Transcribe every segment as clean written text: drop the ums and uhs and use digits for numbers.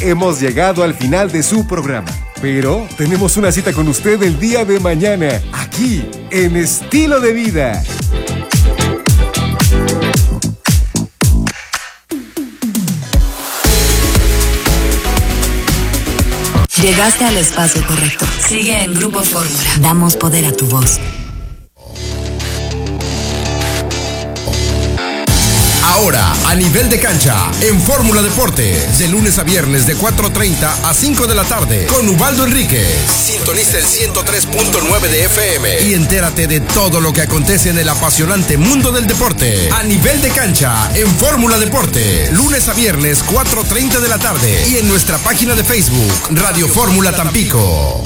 hemos llegado al final de su programa. Pero tenemos una cita con usted el día de mañana, aquí, en Estilo de Vida. Llegaste al espacio correcto. Sigue en Grupo Fórmula. Damos poder a tu voz. Ahora, a nivel de cancha, en Fórmula Deportes, de lunes a viernes de 4:30 a 5 de la tarde, con Ubaldo Enríquez. Sintoniza el 103.9 de FM y entérate de todo lo que acontece en el apasionante mundo del deporte. A nivel de cancha, en Fórmula Deportes, lunes a viernes 4:30 de la tarde y en nuestra página de Facebook, Radio Fórmula Tampico.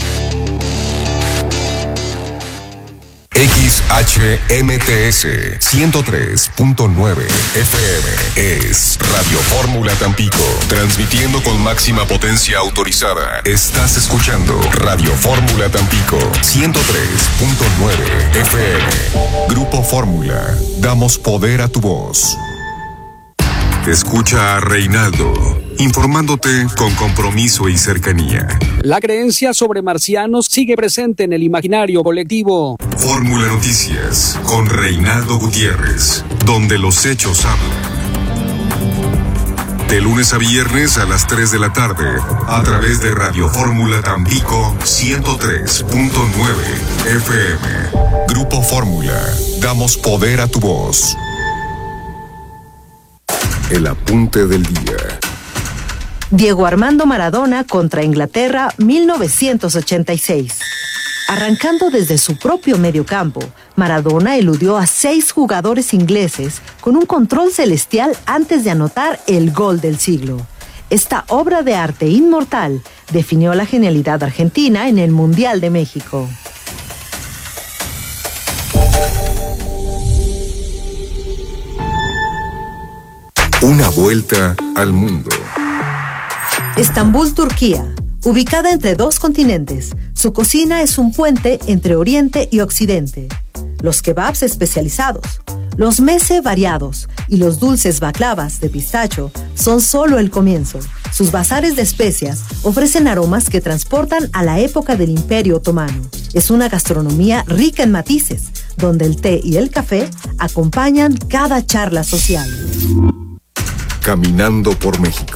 XHMTS 103.9 FM es Radio Fórmula Tampico, transmitiendo con máxima potencia autorizada. Estás escuchando Radio Fórmula Tampico 103.9 FM. Grupo Fórmula, damos poder a tu voz. Escucha a Reinaldo, informándote con compromiso y cercanía. La creencia sobre marcianos sigue presente en el imaginario colectivo. Fórmula Noticias, con Reinaldo Gutiérrez, donde los hechos hablan. De lunes a viernes a las 3 de la tarde, a través de Radio Fórmula Tampico 103.9 FM. Grupo Fórmula, damos poder a tu voz. El apunte del día. Diego Armando Maradona contra Inglaterra, 1986. Arrancando desde su propio mediocampo, Maradona eludió a 6 jugadores ingleses con un control celestial antes de anotar el gol del siglo. Esta obra de arte inmortal definió la genialidad argentina en el Mundial de México. Una vuelta al mundo. Estambul, Turquía. Ubicada entre 2 continentes, su cocina es un puente entre Oriente y Occidente. Los kebabs especializados, los meze variados y los dulces baklavas de pistacho son solo el comienzo. Sus bazares de especias ofrecen aromas que transportan a la época del Imperio Otomano. Es una gastronomía rica en matices, donde el té y el café acompañan cada charla social. Caminando por México.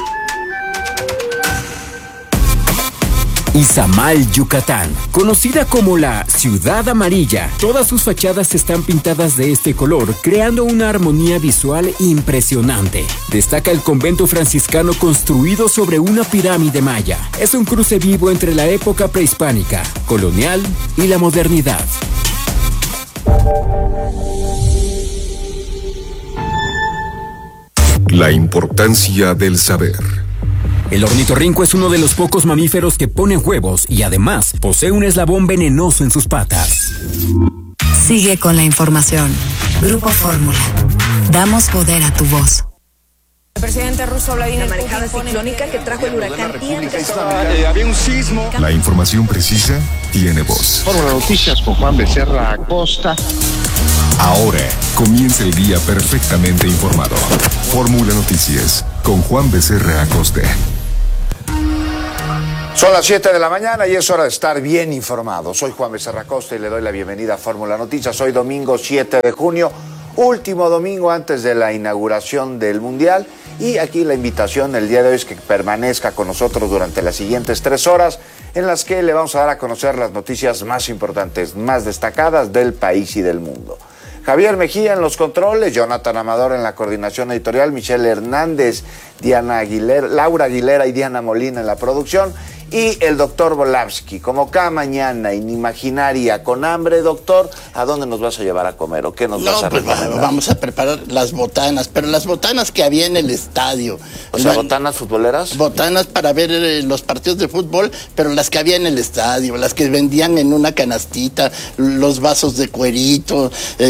Izamal, Yucatán, conocida como la Ciudad Amarilla. Todas sus fachadas están pintadas de este color, creando una armonía visual impresionante. Destaca el convento franciscano construido sobre una pirámide maya. Es un cruce vivo entre la época prehispánica, colonial y la modernidad. La importancia del saber. El ornitorrinco es uno de los pocos mamíferos que pone huevos y además posee un eslabón venenoso en sus patas. Sigue con la información. Grupo Fórmula. Damos poder a tu voz. El presidente ruso Vladimir Putin manejada ciclónica que trajo el huracán Ian. Había un sismo. La información precisa tiene voz. Fórmula Noticias con Juan Becerra Acosta. Ahora comienza el día perfectamente informado. Fórmula Noticias con Juan Becerra Acosta. Son las 7 de la mañana y es hora de estar bien informado. Soy Juan Becerra Acosta y le doy la bienvenida a Fórmula Noticias. Hoy domingo 7 de junio, último domingo antes de la inauguración del Mundial. Y aquí la invitación el día de hoy es que permanezca con nosotros durante las siguientes 3 horas en las que le vamos a dar a conocer las noticias más importantes, más destacadas del país y del mundo. Javier Mejía en los controles, Jonathan Amador en la coordinación editorial, Michelle Hernández, Laura Aguilera y Diana Molina en la producción y el doctor Volavsky. Como cada mañana, inimaginaria, con hambre, doctor, ¿a dónde nos vas a llevar a comer o qué nos vas a recomendar? Vamos a preparar las botanas, pero las botanas que había en el estadio. O sea, ¿botanas futboleras? Botanas para ver los partidos de fútbol, pero las que había en el estadio, las que vendían en una canastita, los vasos de cuerito,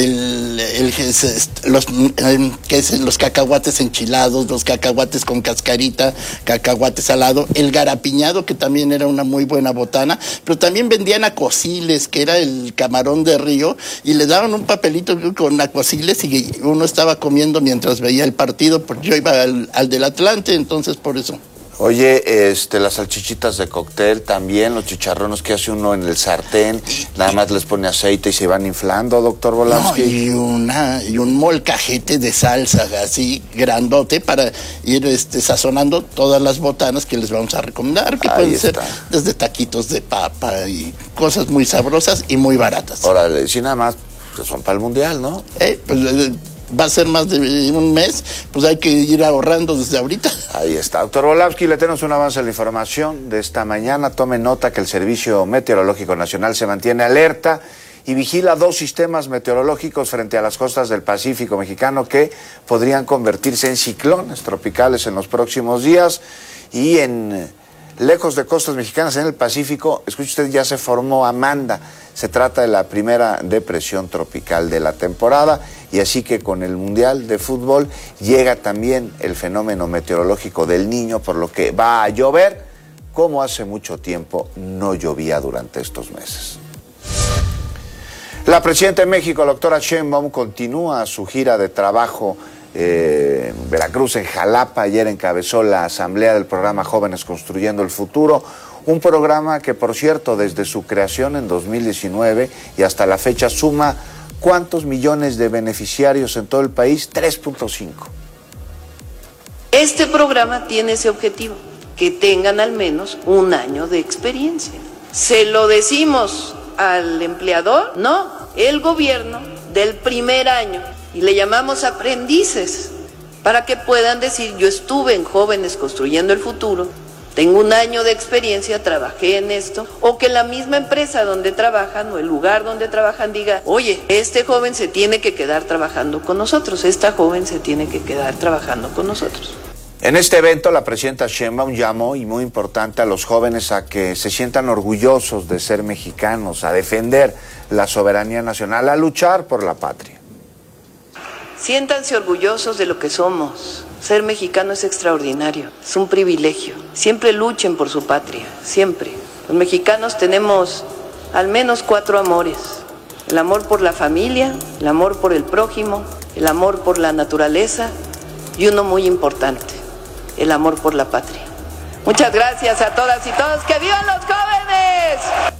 los cacahuates enchilados, los cacahuates con cascarita, cacahuate salado, el garapiñado, que también era una muy buena botana, pero también vendían acuaciles, que era el camarón de río, y le daban un papelito con acuaciles y uno estaba comiendo mientras veía el partido, porque yo iba al del Atlante, entonces por eso. Oye, las salchichitas de cóctel también, los chicharrones que hace uno en el sartén, nada más les pone aceite y se van inflando, doctor Volansky. No, y un molcajete de salsa así grandote para ir sazonando todas las botanas que les vamos a recomendar, que pueden ser desde taquitos de papa y cosas muy sabrosas y muy baratas. Órale, si nada más son para el mundial, ¿no? Va a ser más de un mes, pues hay que ir ahorrando desde ahorita. Ahí está. Doctor Volansky, le tenemos un avance de la información de esta mañana. Tome nota que el Servicio Meteorológico Nacional se mantiene alerta y vigila 2 sistemas meteorológicos frente a las costas del Pacífico mexicano que podrían convertirse en ciclones tropicales en los próximos días. Y lejos de costas mexicanas en el Pacífico, escuche usted, ya se formó Amanda. Se trata de la primera depresión tropical de la temporada y así que con el Mundial de Fútbol llega también el fenómeno meteorológico del Niño, por lo que va a llover como hace mucho tiempo no llovía durante estos meses. La presidenta de México, la doctora Sheinbaum, continúa su gira de trabajo en Veracruz, en Jalapa. Ayer encabezó la asamblea del programa Jóvenes Construyendo el Futuro, un programa que, por cierto, desde su creación en 2019 y hasta la fecha suma ¿cuántos millones de beneficiarios en todo el país? 3.5. Este programa tiene ese objetivo, que tengan al menos un año de experiencia. ¿Se lo decimos al empleador? No, el gobierno del primer año, y le llamamos aprendices, para que puedan decir, yo estuve en Jóvenes Construyendo el Futuro, tengo un año de experiencia, trabajé en esto, o que la misma empresa donde trabajan o el lugar donde trabajan diga, oye, este joven se tiene que quedar trabajando con nosotros, esta joven se tiene que quedar trabajando con nosotros. En este evento la presidenta Sheinbaum llamó, y muy importante, a los jóvenes a que se sientan orgullosos de ser mexicanos, a defender la soberanía nacional, a luchar por la patria. Siéntanse orgullosos de lo que somos. Ser mexicano es extraordinario, es un privilegio. Siempre luchen por su patria, siempre. Los mexicanos tenemos al menos 4 amores. El amor por la familia, el amor por el prójimo, el amor por la naturaleza y uno muy importante, el amor por la patria. Muchas gracias a todas y todos. ¡Que vivan los jóvenes!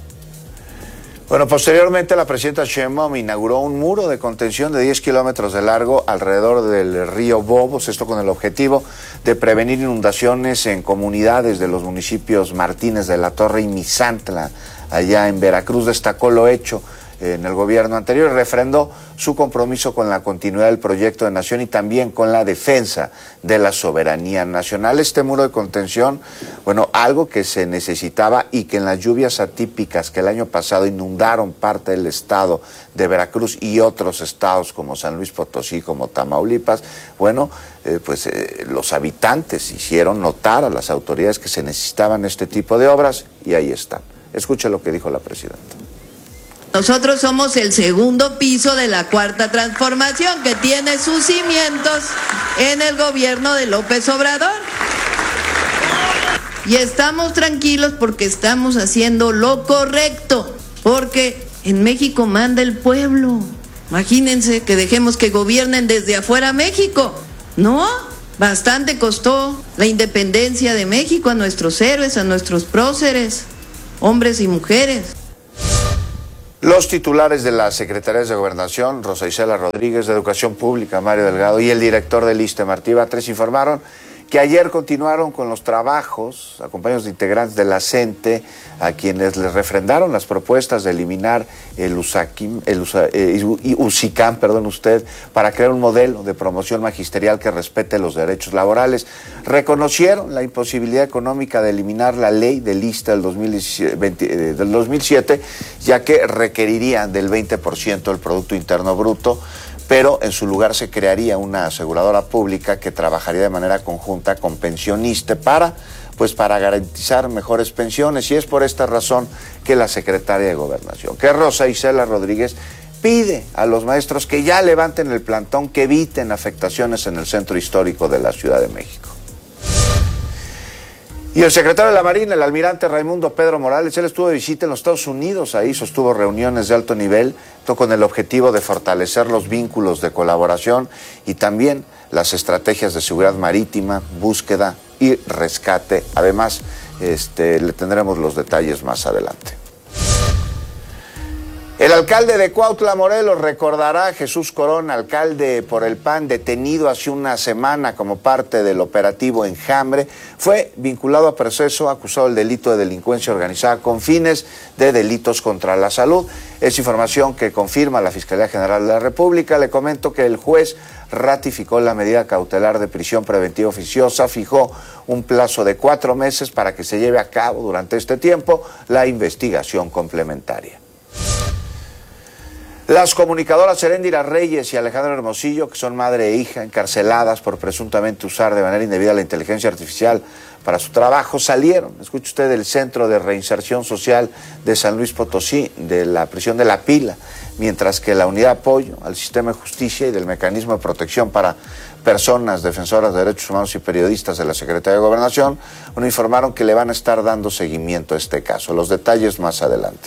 Bueno, posteriormente la presidenta Sheinbaum inauguró un muro de contención de 10 kilómetros de largo alrededor del río Bobos, esto con el objetivo de prevenir inundaciones en comunidades de los municipios Martínez de la Torre y Misantla, allá en Veracruz. Destacó lo hecho en el gobierno anterior y refrendó su compromiso con la continuidad del proyecto de nación y también con la defensa de la soberanía nacional. Este muro de contención, bueno, algo que se necesitaba y que en las lluvias atípicas que el año pasado inundaron parte del estado de Veracruz y otros estados como San Luis Potosí, como Tamaulipas, bueno, los habitantes hicieron notar a las autoridades que se necesitaban este tipo de obras y ahí están. Escuche lo que dijo la presidenta. Nosotros somos el segundo piso de la Cuarta Transformación, que tiene sus cimientos en el gobierno de López Obrador. Y estamos tranquilos porque estamos haciendo lo correcto, porque en México manda el pueblo. Imagínense que dejemos que gobiernen desde afuera México. No, bastante costó la independencia de México a nuestros héroes, a nuestros próceres, hombres y mujeres. Los titulares de las Secretarías de Gobernación, Rosa Isela Rodríguez, de Educación Pública, Mario Delgado, y el director del ISSSTE, Martí Batres, informaron que ayer continuaron con los trabajos, acompañados de integrantes de la CENTE, a quienes les refrendaron las propuestas de eliminar el USICAM, para crear un modelo de promoción magisterial que respete los derechos laborales. Reconocieron la imposibilidad económica de eliminar la ley del ISSSTE del 2007, ya que requeriría del 20% del Producto Interno Bruto, pero en su lugar se crearía una aseguradora pública que trabajaría de manera conjunta con Pensioniste para garantizar mejores pensiones, y es por esta razón que la secretaria de Gobernación, que es Rosa Isela Rodríguez, pide a los maestros que ya levanten el plantón, que eviten afectaciones en el centro histórico de la Ciudad de México. Y el secretario de la Marina, el almirante Raimundo Pedro Morales, él estuvo de visita en los Estados Unidos, ahí sostuvo reuniones de alto nivel, con el objetivo de fortalecer los vínculos de colaboración y también las estrategias de seguridad marítima, búsqueda y rescate. Además, le tendremos los detalles más adelante. El alcalde de Cuautla, Morelos, recordará a Jesús Corona, alcalde por el PAN, detenido hace una semana como parte del operativo Enjambre. Fue vinculado a proceso, acusado del delito de delincuencia organizada con fines de delitos contra la salud. Es información que confirma la Fiscalía General de la República. Le comento que el juez ratificó la medida cautelar de prisión preventiva oficiosa, fijó un plazo de 4 meses para que se lleve a cabo durante este tiempo la investigación complementaria. Las comunicadoras Heréndira Reyes y Alejandra Hermosillo, que son madre e hija, encarceladas por presuntamente usar de manera indebida la inteligencia artificial para su trabajo, salieron, escuche usted, del Centro de Reinserción Social de San Luis Potosí, de la prisión de La Pila, mientras que la Unidad de Apoyo al Sistema de Justicia y del Mecanismo de Protección para Personas Defensoras de Derechos Humanos y Periodistas de la Secretaría de Gobernación, informaron que le van a estar dando seguimiento a este caso. Los detalles más adelante.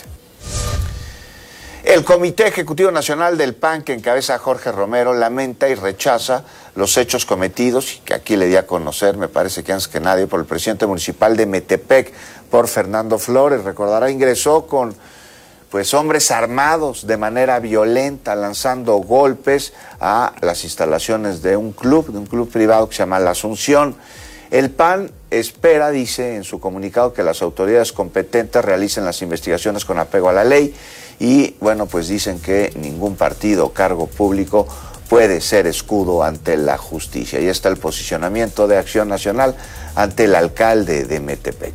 El Comité Ejecutivo Nacional del PAN, que encabeza Jorge Romero, lamenta y rechaza los hechos cometidos, y que aquí le di a conocer, me parece que antes que nadie, por el presidente municipal de Metepec, por Fernando Flores. Recordará, ingresó con hombres armados de manera violenta, lanzando golpes a las instalaciones de un club privado que se llama La Asunción. El PAN espera, dice en su comunicado, que las autoridades competentes realicen las investigaciones con apego a la ley y, dicen que ningún partido o cargo público puede ser escudo ante la justicia. Y está el posicionamiento de Acción Nacional ante el alcalde de Metepec.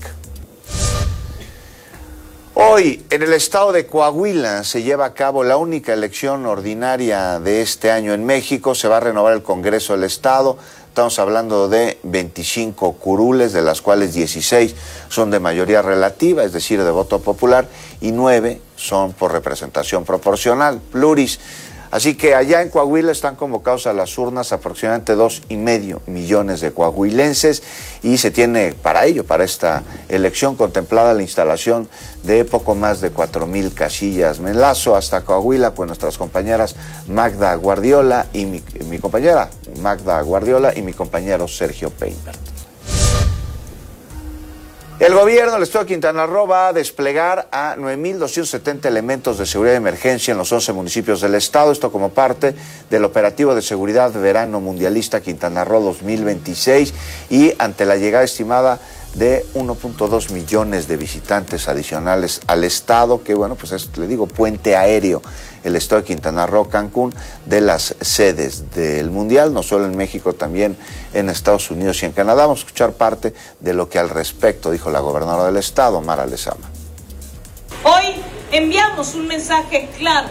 Hoy, en el estado de Coahuila, se lleva a cabo la única elección ordinaria de este año en México. Se va a renovar el Congreso del Estado. Estamos hablando de 25 curules, de las cuales 16 son de mayoría relativa, es decir, de voto popular, y 9 son por representación proporcional, pluris. Así que allá en Coahuila están convocados a las urnas aproximadamente 2,5 millones de coahuilenses y se tiene para esta elección contemplada la instalación de poco más de 4,000 casillas. Me enlazo hasta Coahuila con nuestras compañeras Magda Guardiola y mi compañero Sergio Peinbert. El gobierno del estado de Quintana Roo va a desplegar a 9,270 elementos de seguridad de emergencia en los 11 municipios del estado, esto como parte del operativo de seguridad Verano Mundialista Quintana Roo 2026 y ante la llegada estimada de 1.2 millones de visitantes adicionales al estado, que puente aéreo, el estado de Quintana Roo, Cancún, de las sedes del Mundial, no solo en México, también en Estados Unidos y en Canadá. Vamos a escuchar parte de lo que al respecto dijo la gobernadora del estado, Mara Lezama. Hoy enviamos un mensaje claro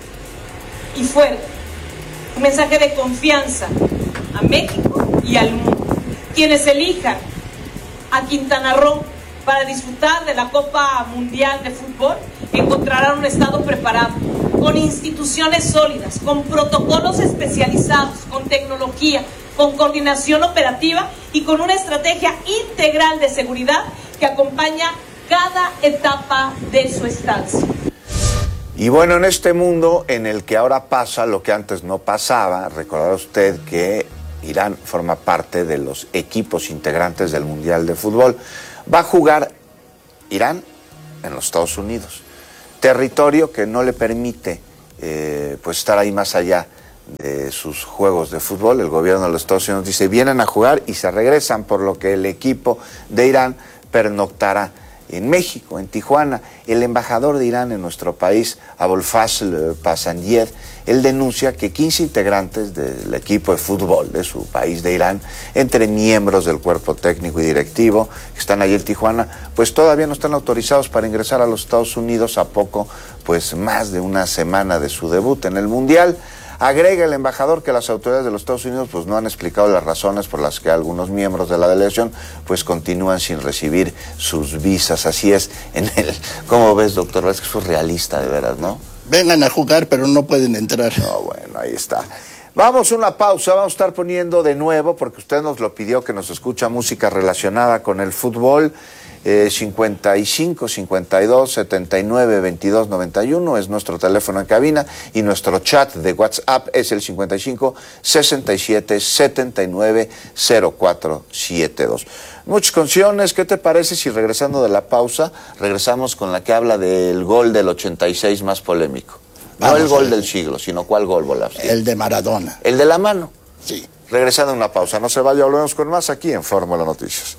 y fuerte, un mensaje de confianza a México y al mundo. Quienes elijan a Quintana Roo para disfrutar de la Copa Mundial de Fútbol encontrarán un estado preparado, con instituciones sólidas, con protocolos especializados, con tecnología, con coordinación operativa y con una estrategia integral de seguridad que acompaña cada etapa de su estancia. Y en este mundo en el que ahora pasa lo que antes no pasaba, recordará usted que Irán forma parte de los equipos integrantes del Mundial de Fútbol. Va a jugar Irán en los Estados Unidos, territorio que no le permite estar ahí más allá de sus juegos de fútbol. El gobierno de los Estados Unidos dice, vienen a jugar y se regresan, por lo que el equipo de Irán pernoctará en México, en Tijuana. El embajador de Irán en nuestro país, Abolfazl Pasandiev, él denuncia que 15 integrantes del equipo de fútbol de su país de Irán, entre miembros del cuerpo técnico y directivo que están allí en Tijuana, todavía no están autorizados para ingresar a los Estados Unidos a poco, más de una semana de su debut en el Mundial. Agrega el embajador que las autoridades de los Estados Unidos no han explicado las razones por las que algunos miembros de la delegación continúan sin recibir sus visas. Así es, ¿cómo ves, doctor? Es que es surrealista, de veras, ¿no? Vengan a jugar, pero no pueden entrar. No, ahí está. Vamos a una pausa, vamos a estar poniendo de nuevo, porque usted nos lo pidió, que nos escucha música relacionada con el fútbol. 55 52 79 22 91 es nuestro teléfono en cabina y nuestro chat de WhatsApp es el 55 67 79 0472. Muchas canciones. ¿Qué te parece si regresando de la pausa, regresamos con la que habla del gol del 86 más polémico? No el gol del siglo, sino ¿cuál gol, Volavsky? El de Maradona. ¿El de la mano? Sí. Regresando a una pausa. No se vaya, volvemos con más aquí en Fórmula Noticias.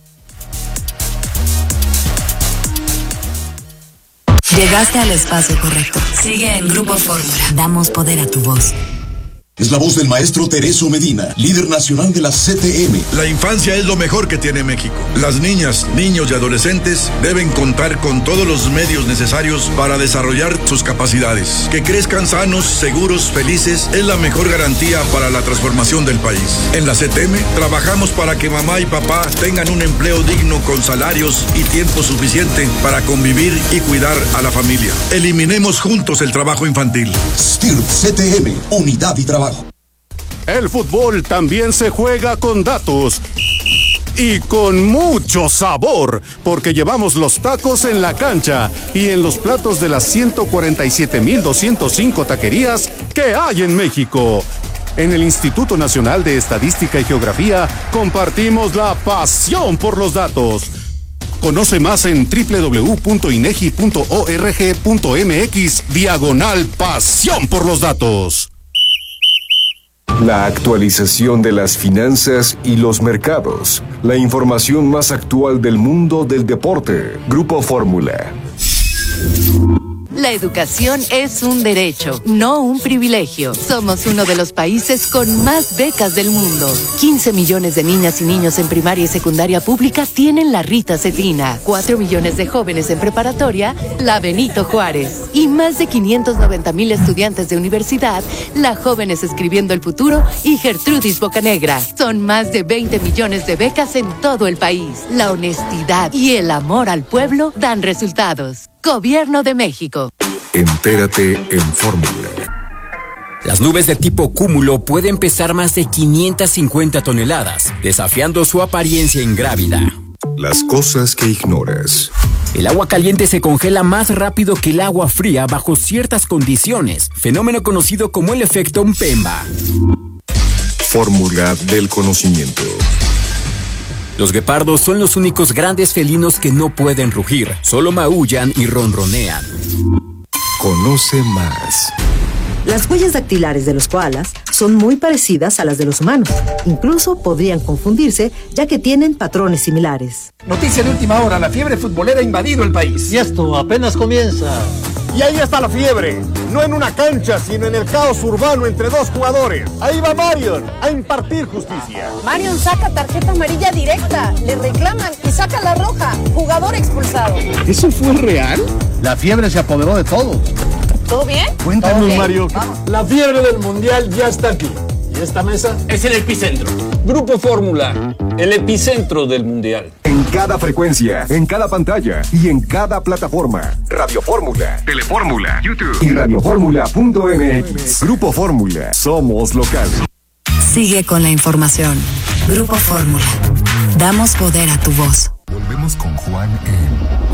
Llegaste al espacio correcto. Sigue en Grupo Fórmula. Damos poder a tu voz. Es la voz del maestro Tereso Medina, líder nacional de la CTM. La infancia es lo mejor que tiene México. Las niñas, niños y adolescentes deben contar con todos los medios necesarios para desarrollar sus capacidades. Que crezcan sanos, seguros, felices es la mejor garantía para la transformación del país. En la CTM trabajamos para que mamá y papá tengan un empleo digno con salarios y tiempo suficiente para convivir y cuidar a la familia. Eliminemos juntos el trabajo infantil. STIRT CTM, unidad y trabajo. El fútbol también se juega con datos y con mucho sabor, porque llevamos los tacos en la cancha y en los platos de las 147,205 taquerías que hay en México. En el Instituto Nacional de Estadística y Geografía compartimos la pasión por los datos. Conoce más en www.inegi.org.mx/pasión por los datos. La actualización de las finanzas y los mercados. La información más actual del mundo del deporte. Grupo Fórmula. La educación es un derecho, no un privilegio. Somos uno de los países con más becas del mundo. 15 millones de niñas y niños en primaria y secundaria pública tienen la Rita Cedina. 4 millones de jóvenes en preparatoria, la Benito Juárez. Y más de 590,000 estudiantes de universidad, la Jóvenes Escribiendo el Futuro y Gertrudis Bocanegra. Son más de 20 millones de becas en todo el país. La honestidad y el amor al pueblo dan resultados. Gobierno de México. Entérate en Fórmula. Las nubes de tipo cúmulo pueden pesar más de 550 toneladas, desafiando su apariencia ingrávida. Las cosas que ignoras. El agua caliente se congela más rápido que el agua fría bajo ciertas condiciones, fenómeno conocido como el efecto Mpemba. Fórmula del conocimiento. Los guepardos son los únicos grandes felinos que no pueden rugir, solo maullan y ronronean. Conoce más. Las huellas dactilares de los koalas son muy parecidas a las de los humanos. Incluso podrían confundirse, ya que tienen patrones similares. Noticia de última hora, la fiebre futbolera ha invadido el país. Y esto apenas comienza. Y ahí está la fiebre, no en una cancha, sino en el caos urbano entre dos jugadores. Ahí va Marion a impartir justicia. Marion saca tarjeta amarilla directa, le reclaman y saca la roja. Jugador expulsado. ¿Eso fue real? La fiebre se apoderó de todos. ¿Todo bien? Cuéntanos, Okay, Mario. vamos. La fiebre del mundial ya está aquí. Y esta mesa es el epicentro. Grupo Fórmula, el epicentro del mundial. En cada frecuencia, en cada pantalla y en cada plataforma. Radio Fórmula, Telefórmula, YouTube y radioformula.mx. Grupo Fórmula, somos locales. Sigue con la información. Grupo Fórmula. Damos poder a tu voz. Volvemos con Juan en